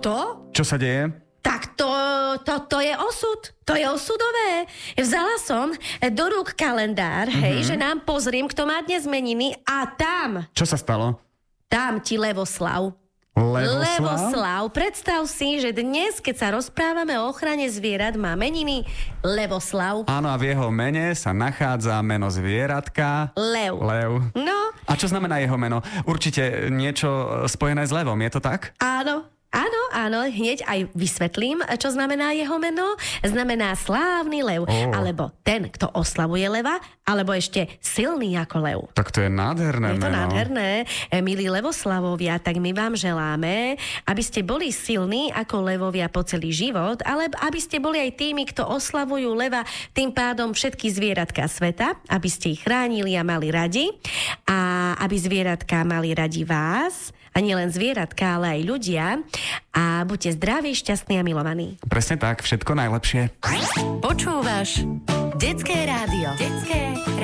toto? Čo sa deje? Tak to je osud. To je osudové. Vzala som do rúk kalendár, hej, že nám pozriem, kto má dnes meniny a tam, Čo sa stalo? tam ti Levoslav. Levoslav? Predstav si, že dnes, keď sa rozprávame o ochrane zvierat, má meniny Levoslav. Áno, a v jeho mene sa nachádza meno zvieratka. Lev. Lev. No, A čo znamená jeho meno? Určite niečo spojené s levom, je to tak? áno, hneď aj vysvetlím, čo znamená jeho meno. Znamená slávny lev, alebo ten, kto oslavuje leva, alebo ešte silný ako lev. Tak to je nádherné Je to meno. nádherné. Milí Levoslavovia, tak my vám želáme, aby ste boli silní ako levovia po celý život, ale aby ste boli aj tými, kto oslavujú leva, tým pádom všetky zvieratka sveta, aby ste ich chránili a mali radi a aby zvieratka mali radi vás, a nielen zvieratka, ale aj ľudia. A buďte zdraví, šťastní a milovaní. Presne tak, všetko najlepšie. Počúvaš Detské rádio.